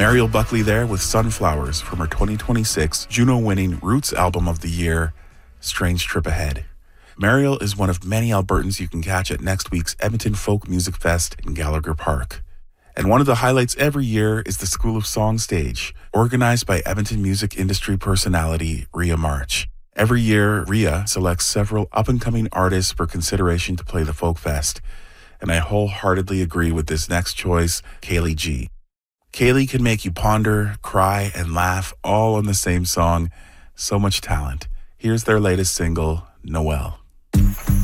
Mariel Buckley there with Sunflowers from her 2026 Juno-winning Roots Album of the Year, Strange Trip Ahead. Mariel is one of many Albertans you can catch at next week's Edmonton Folk Music Fest in Gallagher Park. And one of the highlights every year is the School of Song stage, organized by Edmonton music industry personality Rhea March. Every year, Rhea selects several up-and-coming artists for consideration to play the Folk Fest, and I wholeheartedly agree with this next choice, Kaylee G. Kaylee can make you ponder, cry, and laugh all on the same song. So much talent. Here's their latest single, Noel.